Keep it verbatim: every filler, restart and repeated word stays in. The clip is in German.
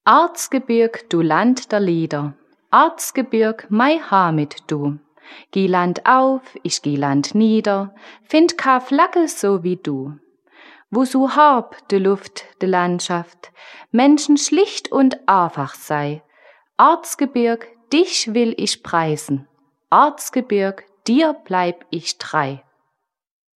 Arzgebirg, du Land der Lieder, Arzgebirg, mei Hamid du. Geh Land auf, ich geh Land nieder, find ka Flagge so wie du. Wo so hab de Luft, de Landschaft, Menschen schlicht und einfach sei. Arzgebirg, dich will ich preisen, Arzgebirg, dir bleib ich trei.